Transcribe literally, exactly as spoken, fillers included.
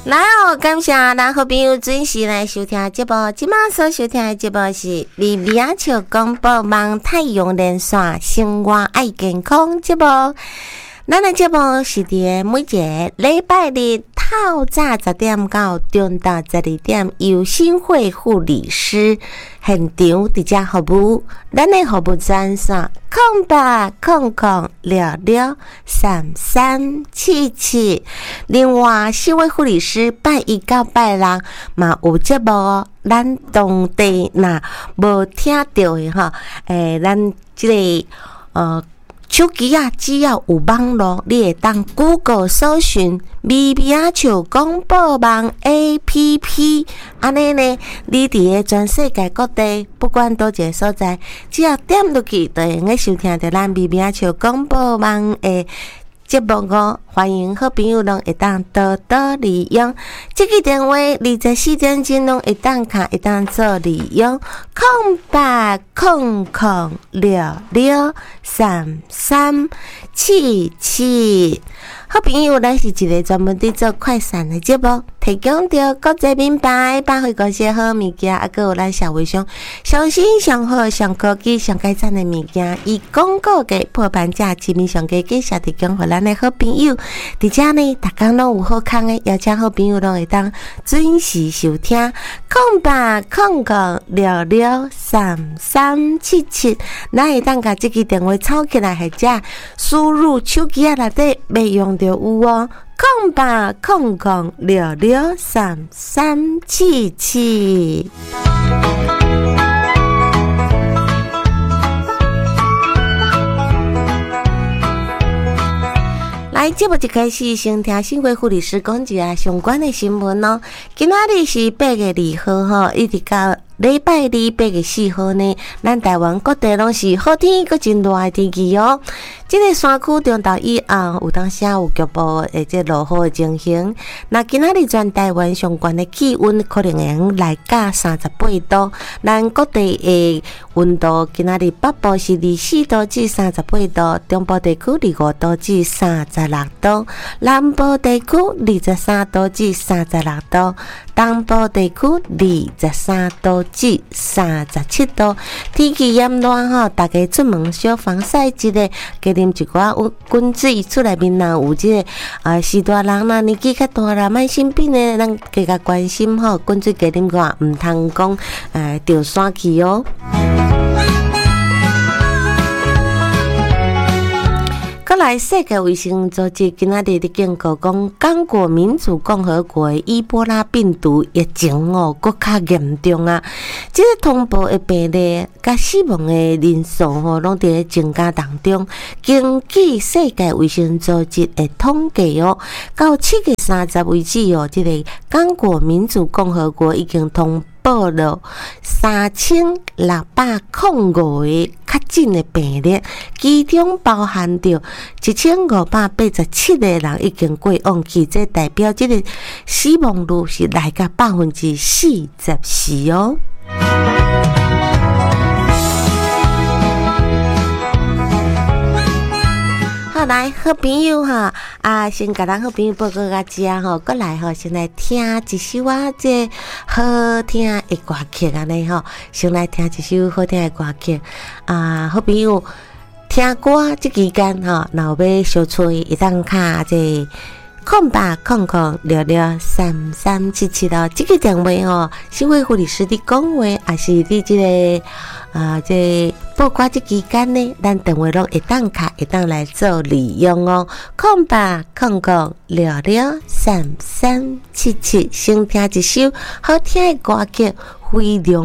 来哦，感谢咱好朋友准时来收听节目。今晚所收听的节目是李米亚球广播网太阳连线生活爱健康节目。咱的节目是伫每一个礼拜日透早十点到中到十二点，由新会护理师现场伫遮服务。咱的服务专线空八空空六六三三七七。另外，新会护理师拜一到拜六嘛有节目哦。咱当地若无听到的吼，诶，咱即、这个呃。手机啊，只要有网络，你会当 Google 搜寻咪咪啊球广播网 A P P， 安尼呢，你伫个全世界各地，不管倒一个所在，只要点落去，就会用收听到咱咪咪啊球广播网的节目哦。欢迎好朋友拢会当多多利用，这个电话二十四点钟拢会当卡，会当做利用，空八空空六六三三七七。好朋友，咱是一个专门伫做快闪的节目，提供着国际品牌百货公司好物件，啊，还有咱社会上上新上好上科技上改善的物件，以广告给破盘价，市面上价介绍提供给咱的好朋友。伫遮呢，逐工拢有好康的，邀请好朋友拢会当准时收听，空八空空六六三三七七，咱会当甲这个电话抄起来，或者输入手机啊内底内容就有哦，空八空空六六三三七七。来，节目一开始先听新会护理师讲一下相关的新闻哦。今仔日是八月二号吼，一直到礼拜二八月四号呢，咱台湾各地拢是好天，阁真热的天气哦。这个山区中昼以后有当时有局部诶这落雨的情形。那今仔日全台湾上悬的气温可能会用来到三十八度，咱各地的温度今仔日北部是二十四度至三十八度，中部地区二十五度至三十六度，南部地区二十三度至三十六度，东部地区二十三度至三十七度。天气炎热吼，大家出门小防晒一个，加啉一寡滚水，出来面若有即、這個啊，时大人啦，年纪较大啦，慢生病的，咱加加关心吼，滚水加啉寡，毋通讲诶着山去哦。再来，世界卫生组织今仔日伫警告讲，刚果民主共和国的伊波拉病毒疫情哦，搁较严重啊！即、這个通报的病例甲死亡的人数吼，拢伫咧增加当中。根据世界卫生组织的统计哦，到七月三十为止哦，即、這个刚果民主共和国已经通报了三千六百零五个确诊的病例，其中包含着一千五百八十七个人已经过往去，这代表这个死亡率是来到百分之四十四哦。好，来好朋友哈啊，先甲咱好朋友报告甲知啊吼，过来吼，先来听一首啊，这好听的歌曲安尼吼，先来听一首好听的歌曲啊，好朋友听歌即期间吼，若有要小吹会当卡这空八空空六六三三七七咯，这个电话吼，新会护理师的讲话，也是伫这个啊，这报挂这期间呢，咱电话拢会当卡，会当来做利用哦。空八空空六六三三七七，先听一首好听的歌曲，非常。